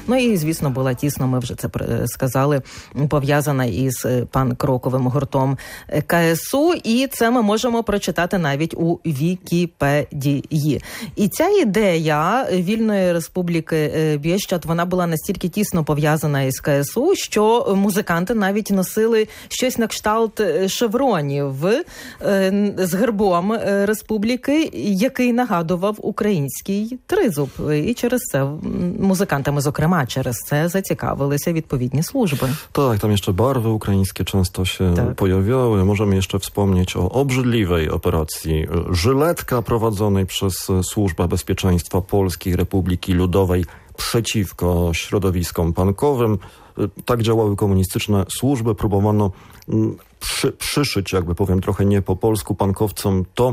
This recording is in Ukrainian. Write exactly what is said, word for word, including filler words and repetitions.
Ну і, звісно, була тісно, ми вже це сказали, пов'язана із панк-роковим гуртом КСУ, і це ми можемо прочитати навіть у Вікіпедії. І ця ідея Вільної Республіки Бієщад, вона була настільки тісно пов'язана із КСУ, що музиканти навіть носили щось на кшталт шевронів з гербом республіки, який нагадував український тризуб. І через це музыкantami, зокрема, через це zацікавилися відповідні służby. Tak, tam jeszcze barwy ukraińskie często się tak. pojawiały. Możemy jeszcze wspomnieć o obrzydliwej operacji Żyletka prowadzonej przez Służbę Bezpieczeństwa Polskiej Republiki Ludowej przeciwko środowiskom pankowym. Tak działały komunistyczne służby. Próbowano przy, przyszyć, jakby powiem trochę nie po polsku, pankowcom to